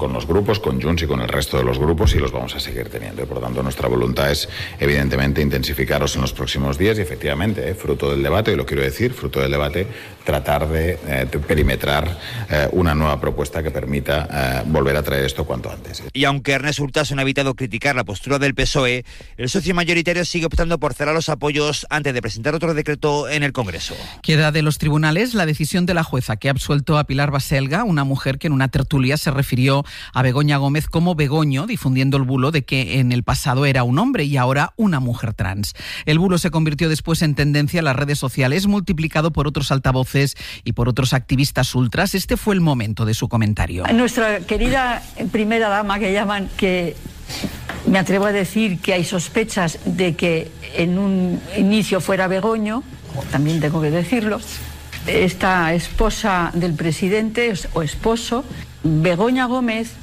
con los grupos, con Junts y con el resto de los grupos, y los vamos a seguir teniendo. Y por lo tanto, nuestra voluntad es, evidentemente, intensificarlos en los próximos días y, efectivamente, fruto del debate, y lo quiero decir, fruto del debate, tratar de perimetrar una nueva propuesta que permita volver a traer esto cuanto antes. Y aunque Ernest Urtasun ha evitado criticar la postura del PSOE, el socio mayoritario sigue optando por cerrar los apoyos antes de presentar otro decreto en el Congreso. Queda de los tribunales la decisión de la jueza que ha absuelto a Pilar Baselga, una mujer que en una tertulia se refirió a Begoña Gómez como Begoño, difundiendo el bulo de que en el pasado era un hombre y ahora una mujer trans. El bulo se convirtió después en tendencia en las redes sociales, multiplicado por otros altavoces y por otros activistas ultras. Este fue el momento de su comentario. Nuestra querida primera dama, que llaman, que me atrevo a decir que hay sospechas de que en un inicio fuera Begoño, también tengo que decirlo, esta esposa del presidente o esposo, Begoña Gómez,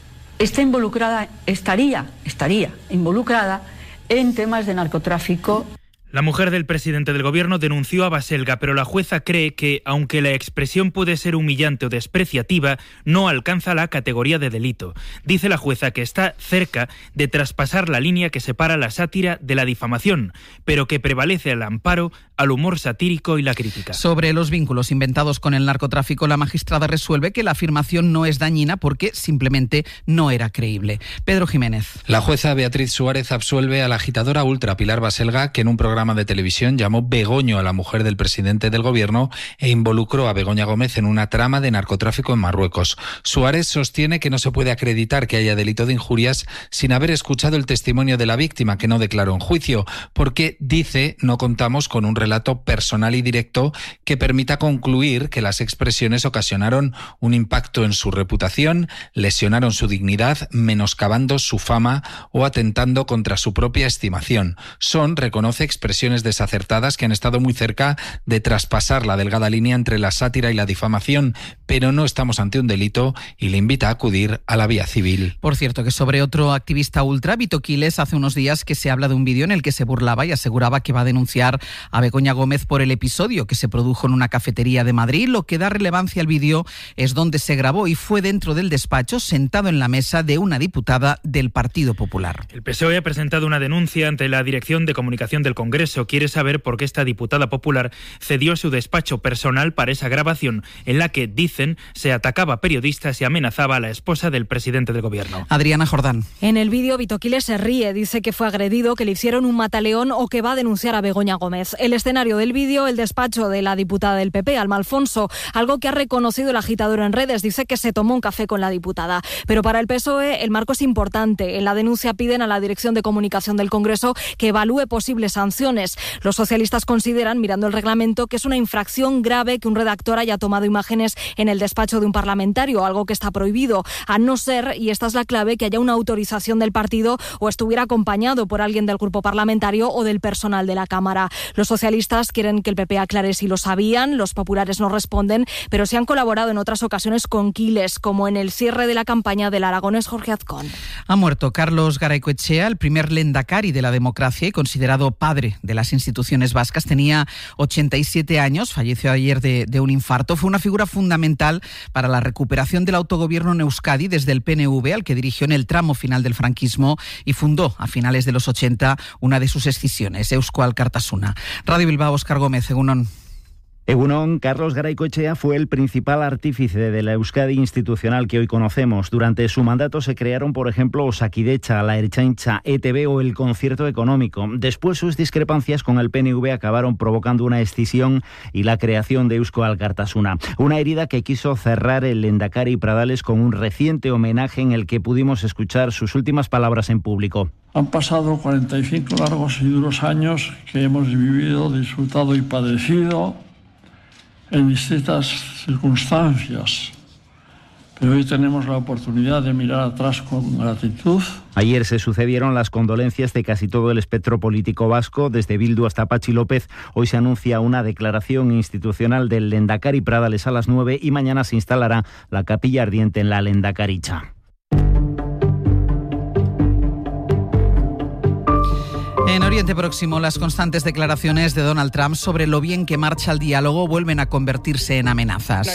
estaría involucrada en temas de narcotráfico. La mujer del presidente del gobierno denunció a Baselga, pero la jueza cree que, aunque la expresión puede ser humillante o despreciativa, no alcanza la categoría de delito. Dice la jueza que está cerca de traspasar la línea que separa la sátira de la difamación, pero que prevalece el amparo al humor satírico y la crítica. Sobre los vínculos inventados con el narcotráfico, la magistrada resuelve que la afirmación no es dañina porque simplemente no era creíble. Pedro Jiménez. La jueza Beatriz Suárez absuelve a la agitadora ultra Pilar Baselga, que en un programa de televisión llamó Begoño a la mujer del presidente del gobierno e involucró a Begoña Gómez en una trama de narcotráfico en Marruecos. Suárez sostiene que no se puede acreditar que haya delito de injurias sin haber escuchado el testimonio de la víctima, que no declaró en juicio, porque, dice, no contamos con un relato personal y directo que permita concluir que las expresiones ocasionaron un impacto en su reputación, lesionaron su dignidad, menoscabando su fama o atentando contra su propia estimación. Reconoce expresiones desacertadas que han estado muy cerca de traspasar la delgada línea entre la sátira y la difamación, pero no estamos ante un delito y le invita a acudir a la vía civil. Por cierto, que sobre otro activista ultra, Vito Quiles, hace unos días que se habla de un vídeo en el que se burlaba y aseguraba que va a denunciar a Begoña Gómez por el episodio que se produjo en una cafetería de Madrid. Lo que da relevancia al vídeo es donde se grabó y fue dentro del despacho, sentado en la mesa de una diputada del Partido Popular. El PSOE ha presentado una denuncia ante la Dirección de Comunicación del Congreso. Quiere saber por qué esta diputada popular cedió su despacho personal para esa grabación en la que, dicen, se atacaba a periodistas y amenazaba a la esposa del presidente del gobierno. Adriana Jordán. En el vídeo, Vito Quiles se ríe, dice que fue agredido, que le hicieron un mataleón o que va a denunciar a Begoña Gómez. El escenario del vídeo, el despacho de la diputada del PP, Alma Alfonso, algo que ha reconocido el agitador en redes, dice que se tomó un café con la diputada. Pero para el PSOE el marco es importante. En la denuncia piden a la Dirección de Comunicación del Congreso que evalúe posibles sanciones. Los socialistas consideran, mirando el reglamento, que es una infracción grave que un redactor haya tomado imágenes en el despacho de un parlamentario, algo que está prohibido, a no ser, y esta es la clave, que haya una autorización del partido o estuviera acompañado por alguien del grupo parlamentario o del personal de la Cámara. Los socialistas quieren que el PP aclare si lo sabían, los populares no responden, pero sí han colaborado en otras ocasiones con Quiles, como en el cierre de la campaña del aragonés Jorge Azcón. Ha muerto Carlos Garaikoetxea, el primer lehendakari de la democracia y considerado padre de las instituciones vascas. Tenía 87 años, falleció ayer de un infarto. Fue una figura fundamental para la recuperación del autogobierno en Euskadi desde el PNV, al que dirigió en el tramo final del franquismo, y fundó a finales de los 80 una de sus escisiones, Eusko Alkartasuna. Radio Bilbao, Óscar Gómez, Egunon. Egunon, Carlos Garaikoetxea fue el principal artífice de la Euskadi institucional que hoy conocemos. Durante su mandato se crearon, por ejemplo, Osakidetza, la Ertzaintza, ETB o el Concierto Económico. Después sus discrepancias con el PNV acabaron provocando una escisión y la creación de Eusko Alkartasuna. Una herida que quiso cerrar el lehendakari Pradales con un reciente homenaje en el que pudimos escuchar sus últimas palabras en público. Han pasado 45 largos y duros años que hemos vivido, disfrutado y padecido en distintas circunstancias, pero hoy tenemos la oportunidad de mirar atrás con gratitud. Ayer se sucedieron las condolencias de casi todo el espectro político vasco, desde Bildu hasta Patxi López. Hoy se anuncia una declaración institucional del lehendakari Pradales a las 9 y mañana se instalará la capilla ardiente en la Lehendakaritza. En Oriente Próximo, las constantes declaraciones de Donald Trump sobre lo bien que marcha el diálogo vuelven a convertirse en amenazas.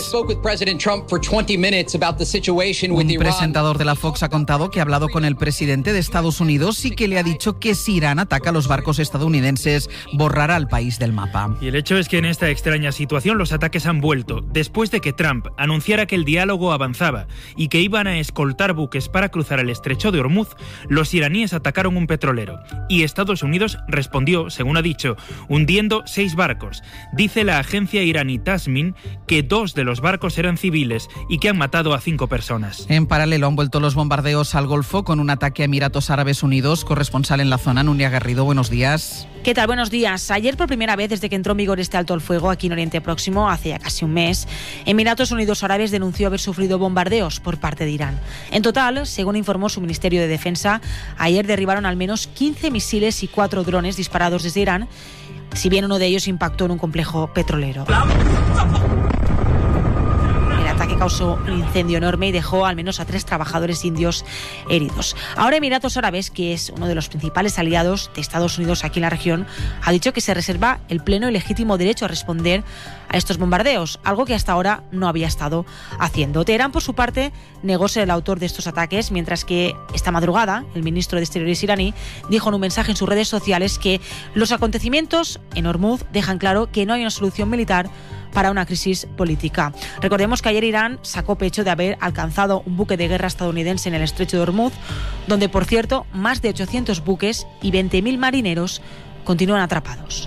Un presentador de la Fox ha contado que ha hablado con el presidente de Estados Unidos y que le ha dicho que si Irán ataca a los barcos estadounidenses, borrará al país del mapa. Y el hecho es que en esta extraña situación los ataques han vuelto, después de que Trump anunciara que el diálogo avanzaba y que iban a escoltar buques para cruzar el estrecho de Hormuz. Los iraníes atacaron un petrolero y Estados Unidos respondió, según ha dicho, hundiendo 6 barcos. Dice la agencia iraní Tasmin que 2 de los barcos eran civiles y que han matado a 5 personas. En paralelo han vuelto los bombardeos al Golfo con un ataque a Emiratos Árabes Unidos. Corresponsal en la zona, Nuria Garrido, buenos días. ¿Qué tal? Buenos días. Ayer, por primera vez desde que entró en vigor este alto el fuego aquí en Oriente Próximo, hace ya casi un mes, Emiratos Unidos Árabes denunció haber sufrido bombardeos por parte de Irán. En total, según informó su Ministerio de Defensa, ayer derribaron al menos 15 misiles y 4 drones disparados desde Irán, si bien uno de ellos impactó en un complejo petrolero. El ataque causó un incendio enorme y dejó al menos a 3 trabajadores indios heridos. Ahora Emiratos Árabes, que es uno de los principales aliados de Estados Unidos aquí en la región, ha dicho que se reserva el pleno y legítimo derecho a responder a estos bombardeos, algo que hasta ahora no había estado haciendo. Teherán, por su parte, negó ser el autor de estos ataques, mientras que esta madrugada el ministro de Exteriores iraní dijo en un mensaje en sus redes sociales que los acontecimientos en Hormuz dejan claro que no hay una solución militar para una crisis política. Recordemos que ayer Irán sacó pecho de haber alcanzado un buque de guerra estadounidense en el estrecho de Hormuz, donde, por cierto, más de 800 buques y 20.000 marineros continúan atrapados.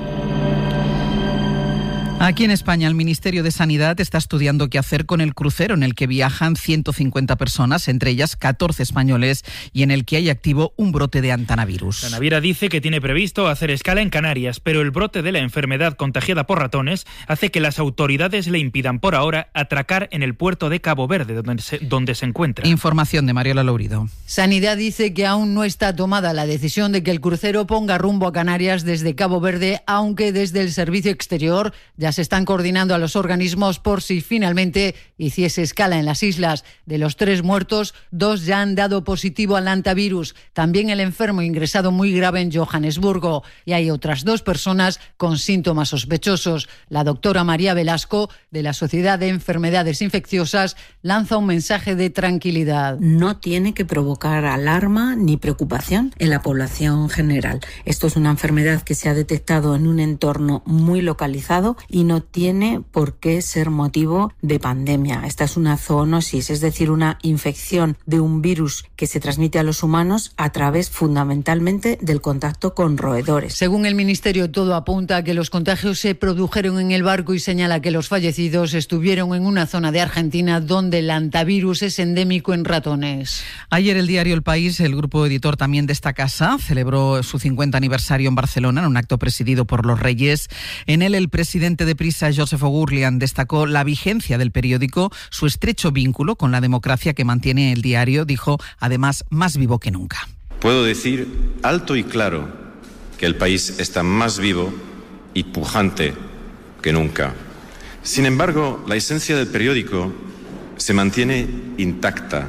Aquí en España, el Ministerio de Sanidad está estudiando qué hacer con el crucero en el que viajan 150 personas, entre ellas 14 españoles, y en el que hay activo un brote de hantavirus. La naviera dice que tiene previsto hacer escala en Canarias, pero el brote de la enfermedad contagiada por ratones hace que las autoridades le impidan por ahora atracar en el puerto de Cabo Verde, donde se encuentra. Información de Mariola Lourido. Sanidad dice que aún no está tomada la decisión de que el crucero ponga rumbo a Canarias desde Cabo Verde, aunque desde el servicio exterior ya se están coordinando a los organismos por si finalmente hiciese escala en las islas. De los 3 muertos, 2 ya han dado positivo al hantavirus. También el enfermo ingresado muy grave en Johannesburgo. Y hay otras 2 personas con síntomas sospechosos. La doctora María Velasco, de la Sociedad de Enfermedades Infecciosas, lanza un mensaje de tranquilidad. No tiene que provocar alarma ni preocupación en la población general. Esto es una enfermedad que se ha detectado en un entorno muy localizado y no tiene por qué ser motivo de pandemia. Esta es una zoonosis, es decir, una infección de un virus que se transmite a los humanos a través fundamentalmente del contacto con roedores. Según el Ministerio, todo apunta a que los contagios se produjeron en el barco y señala que los fallecidos estuvieron en una zona de Argentina donde el hantavirus es endémico en ratones. Ayer el diario El País, el grupo editor también de esta casa, celebró su 50 aniversario en Barcelona en un acto presidido por los Reyes. En él, el presidente de Prisa, Josep Ourlian, destacó la vigencia del periódico, su estrecho vínculo con la democracia que mantiene el diario, dijo, además, más vivo que nunca. Puedo decir alto y claro que El País está más vivo y pujante que nunca. Sin embargo, la esencia del periódico se mantiene intacta.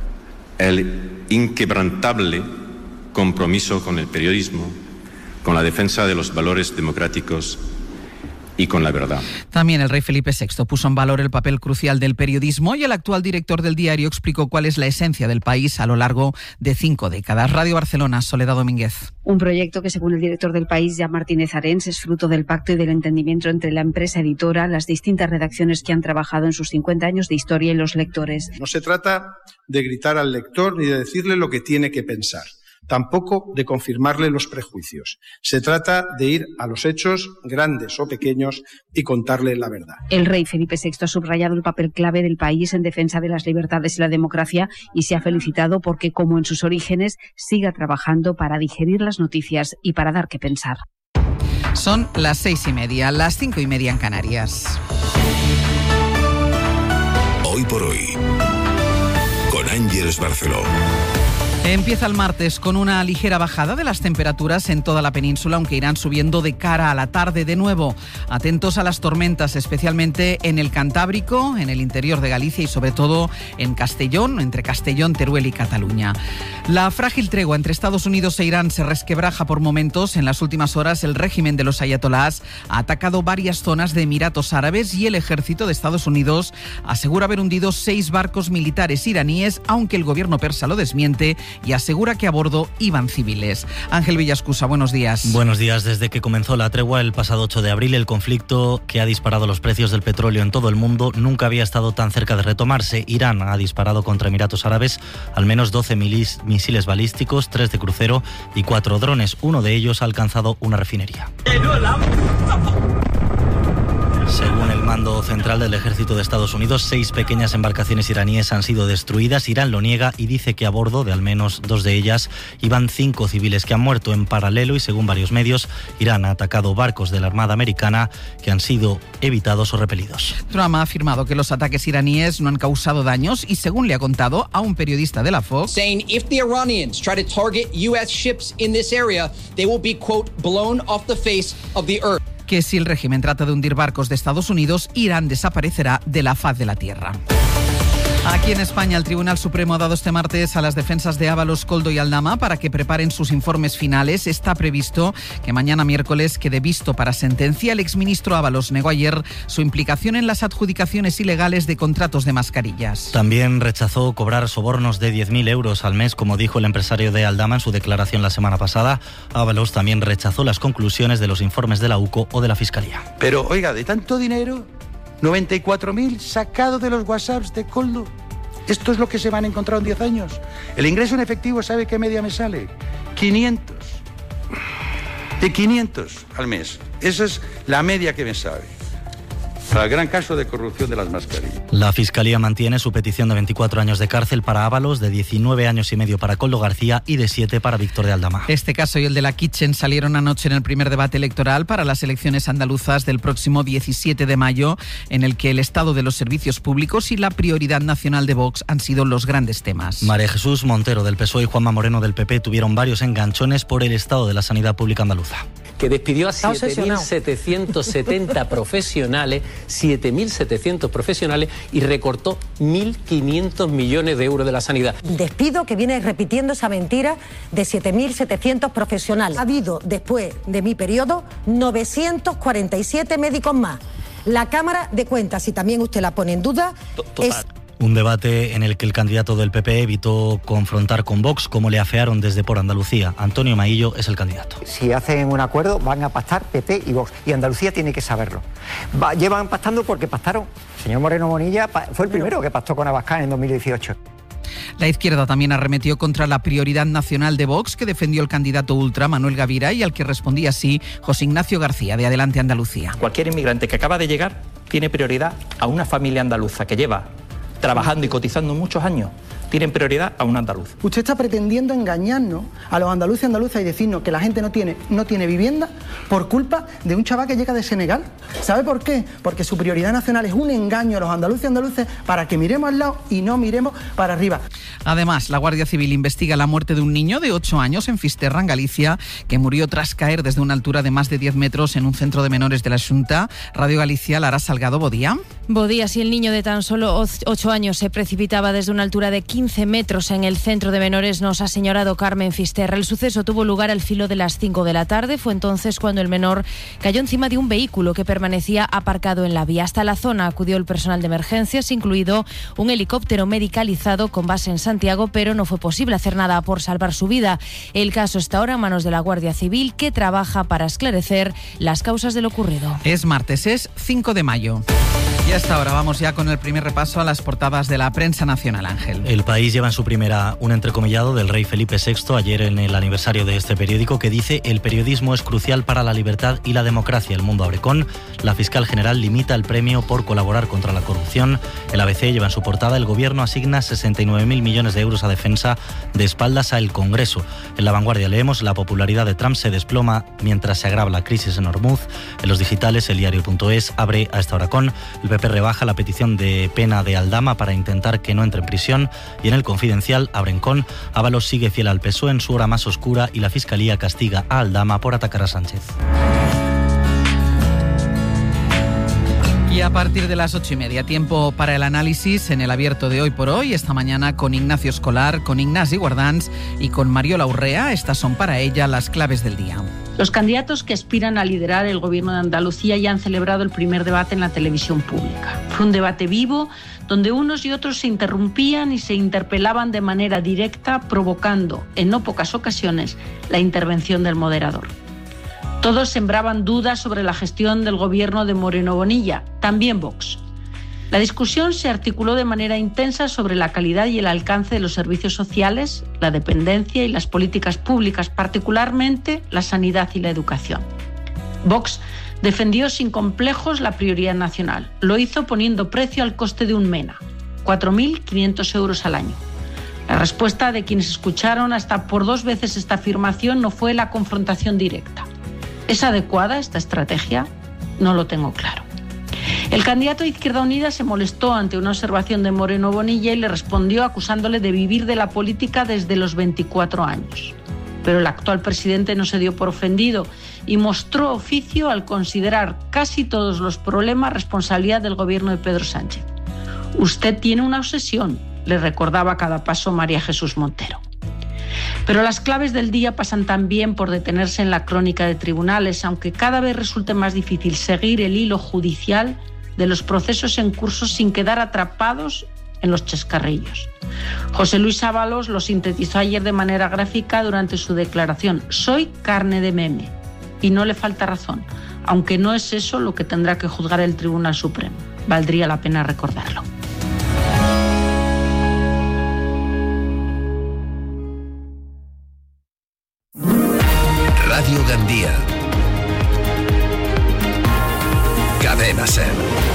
El inquebrantable compromiso con el periodismo, con la defensa de los valores democráticos y con la verdad. También el rey Felipe VI puso en valor el papel crucial del periodismo y el actual director del diario explicó cuál es la esencia del país a lo largo de 5 décadas. Radio Barcelona, Soledad Domínguez. Un proyecto que, según el director del País, Jan Martínez Arens, es fruto del pacto y del entendimiento entre la empresa editora, las distintas redacciones que han trabajado en sus 50 años de historia y los lectores. No se trata de gritar al lector ni de decirle lo que tiene que pensar. Tampoco de confirmarle los prejuicios. Se trata de ir a los hechos, grandes o pequeños, y contarle la verdad. El rey Felipe VI ha subrayado el papel clave del país en defensa de las libertades y la democracia y se ha felicitado porque, como en sus orígenes, siga trabajando para digerir las noticias y para dar que pensar. Son las 6:30, las 5:30 en Canarias. Hoy por hoy, con Ángeles Barceló. Empieza el martes con una ligera bajada de las temperaturas en toda la península, aunque irán subiendo de cara a la tarde de nuevo. Atentos a las tormentas, especialmente en el Cantábrico, en el interior de Galicia y sobre todo en Castellón, entre Castellón, Teruel y Cataluña. La frágil tregua entre Estados Unidos e Irán se resquebraja por momentos. En las últimas horas, el régimen de los ayatolás ha atacado varias zonas de Emiratos Árabes y el ejército de Estados Unidos asegura haber hundido 6 barcos militares iraníes, aunque el gobierno persa lo desmiente y asegura que a bordo iban civiles. Ángel Villascusa, buenos días. Buenos días. Desde que comenzó la tregua el pasado 8 de abril, el conflicto que ha disparado los precios del petróleo en todo el mundo nunca había estado tan cerca de retomarse. Irán ha disparado contra Emiratos Árabes al menos 12 misiles balísticos, 3 de crucero y 4 drones. Uno de ellos ha alcanzado una refinería. Según el mando central del ejército de Estados Unidos, 6 pequeñas embarcaciones iraníes han sido destruidas. Irán lo niega y dice que a bordo de al menos 2 de ellas iban 5 civiles que han muerto. En paralelo y según varios medios, Irán ha atacado barcos de la Armada americana que han sido evitados o repelidos. Trump ha afirmado que los ataques iraníes no han causado daños y, según le ha contado a un periodista de la Fox, saying if the Iranians try to target US ships in this area, they will be, quote, blown off the face of the earth. Que si el régimen trata de hundir barcos de Estados Unidos, Irán desaparecerá de la faz de la tierra. Aquí en España, el Tribunal Supremo ha dado este martes a las defensas de Ábalos, Koldo y Aldama para que preparen sus informes finales. Está previsto que mañana miércoles quede visto para sentencia. El exministro Ábalos negó ayer su implicación en las adjudicaciones ilegales de contratos de mascarillas. También rechazó cobrar sobornos de 10.000 euros al mes, como dijo el empresario de Aldama en su declaración la semana pasada. Ábalos también rechazó las conclusiones de los informes de la UCO o de la Fiscalía. Pero, oiga, de tanto dinero, 94.000 sacado de los WhatsApps de Koldo. Esto es lo que se van a encontrar en 10 años. El ingreso en efectivo, ¿sabe qué media me sale? 500. De 500 al mes. Esa es la media que me sale. Para el gran caso de corrupción de las mascarillas. La Fiscalía mantiene su petición de 24 años de cárcel para Ábalos, de 19 años y medio para Koldo García y de 7 para Víctor de Aldama. Este caso y el de la Kitchen salieron anoche en el primer debate electoral para las elecciones andaluzas del próximo 17 de mayo, en el que el estado de los servicios públicos y la prioridad nacional de Vox han sido los grandes temas. María Jesús Montero del PSOE y Juanma Moreno del PP tuvieron varios enganchones por el estado de la sanidad pública andaluza. Que despidió a 7.770 profesionales, 7.700 profesionales y recortó 1.500 millones de euros de la sanidad. Despido que viene repitiendo esa mentira de 7.700 profesionales. Ha habido, después de mi periodo, 947 médicos más. La Cámara de Cuentas, si también usted la pone en duda, es... Un debate en el que el candidato del PP evitó confrontar con Vox, como le afearon desde Por Andalucía. Antonio Maillo es el candidato. Si hacen un acuerdo, van a pactar PP y Vox. Y Andalucía tiene que saberlo. Llevan pactando porque pactaron. El señor Moreno Bonilla fue el primero que pactó con Abascal en 2018. La izquierda también arremetió contra la prioridad nacional de Vox, que defendió el candidato ultra Manuel Gavira y al que respondía así José Ignacio García, de Adelante Andalucía. Cualquier inmigrante que acaba de llegar tiene prioridad a una familia andaluza que lleva trabajando y cotizando muchos años. Tienen prioridad a un andaluz. Usted está pretendiendo engañarnos a los andaluces y andaluzas y decirnos que la gente no tiene vivienda por culpa de un chaval que llega de Senegal. ¿Sabe por qué? Porque su prioridad nacional es un engaño a los andaluces y andaluces para que miremos al lado y no miremos para arriba. Además, la Guardia Civil investiga la muerte de un niño de 8 años en Fisterra, en Galicia, que murió tras caer desde una altura de más de 10 metros en un centro de menores de la Xunta. Radio Galicia, Lara Salgado, Bodía. Bodía, si el niño de tan solo 8 años se precipitaba desde una altura de 15 metros en el centro de menores, nos ha señalado Carmen Fisterra. El suceso tuvo lugar al filo de las 5 de la tarde. Fue entonces cuando el menor cayó encima de un vehículo que permanecía aparcado en la vía. Hasta la zona acudió el personal de emergencias, incluido un helicóptero medicalizado con base en Santiago, pero no fue posible hacer nada por salvar su vida. El caso está ahora en manos de la Guardia Civil, que trabaja para esclarecer las causas de lo ocurrido. Es martes, es 5 de mayo. Y hasta ahora vamos ya con el primer repaso a las portadas de la prensa nacional, Ángel. El País lleva en su primera un entrecomillado del rey Felipe VI ayer en el aniversario de este periódico, que dice: el periodismo es crucial para la libertad y la democracia. El Mundo abre con: la fiscal general limita el premio por colaborar contra la corrupción. El ABC lleva en su portada: el gobierno asigna 69.000 millones de euros a defensa de espaldas al Congreso. En La Vanguardia leemos: la popularidad de Trump se desploma mientras se agrava la crisis en Hormuz. En los digitales, el diario.es abre a esta hora con: el PP PP rebaja la petición de pena de Aldama para intentar que no entre en prisión, y en El Confidencial abren con: Ábalos sigue fiel al PSOE en su hora más oscura y la Fiscalía castiga a Aldama por atacar a Sánchez. Y a partir de las 8:30, tiempo para el análisis en el abierto de Hoy por Hoy, esta mañana con Ignacio Escolar, con Ignasi Guardans y con Mariola Urrea. Estas son para ella las claves del día. Los candidatos que aspiran a liderar el Gobierno de Andalucía ya han celebrado el primer debate en la televisión pública. Fue un debate vivo, donde unos y otros se interrumpían y se interpelaban de manera directa, provocando, en no pocas ocasiones, la intervención del moderador. Todos sembraban dudas sobre la gestión del gobierno de Moreno Bonilla, también Vox. La discusión se articuló de manera intensa sobre la calidad y el alcance de los servicios sociales, la dependencia y las políticas públicas, particularmente la sanidad y la educación. Vox defendió sin complejos la prioridad nacional. Lo hizo poniendo precio al coste de un MENA, 4.500 euros al año. La respuesta de quienes escucharon hasta por 2 veces esta afirmación no fue la confrontación directa. ¿Es adecuada esta estrategia? No lo tengo claro. El candidato de Izquierda Unida se molestó ante una observación de Moreno Bonilla y le respondió acusándole de vivir de la política desde los 24 años. Pero el actual presidente no se dio por ofendido y mostró oficio al considerar casi todos los problemas responsabilidad del gobierno de Pedro Sánchez. Usted tiene una obsesión, le recordaba a cada paso María Jesús Montero. Pero las claves del día pasan también por detenerse en la crónica de tribunales, aunque cada vez resulte más difícil seguir el hilo judicial de los procesos en curso sin quedar atrapados en los chascarrillos. José Luis Ábalos lo sintetizó ayer de manera gráfica durante su declaración: soy carne de meme. Y no le falta razón, aunque no es eso lo que tendrá que juzgar el Tribunal Supremo. Valdría la pena recordarlo. Radio Gandia. Cadena Ser.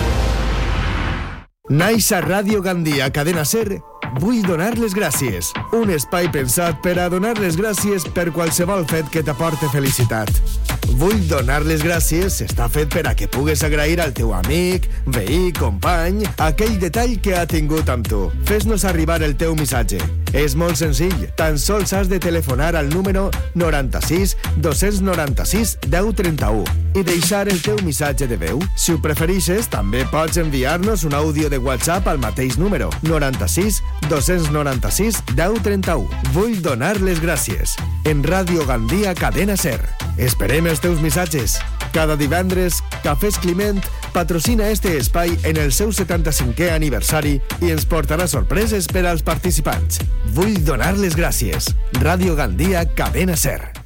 Naix a Ràdio Gandia, Cadena Ser, vull donar les gràcies. Un espai pensat per a donar les gràcies per qualsevol fet que t'aporte felicitat. Vull donar les gràcies està fet per a que pugues agrair al teu amic, veí, company, aquell detall que ha tingut amb tu. Fes-nos arribar el teu missatge. És molt senzill, tan sols has de telefonar al número 96 296 1031 i deixar el teu missatge de veu. Si ho preferixes, també pots enviar-nos un àudio de WhatsApp al mateix número 96 296 1031. Vull donar les gràcies. En Ràdio Gandia, Cadena Ser. Esperem els teus missatges. Cada divendres, Cafès Climent patrocina este espai en el seu 75è aniversari i ens portarà sorpreses per als participants. Vull donar les gràcies. Ràdio Gandia, Cadena Ser.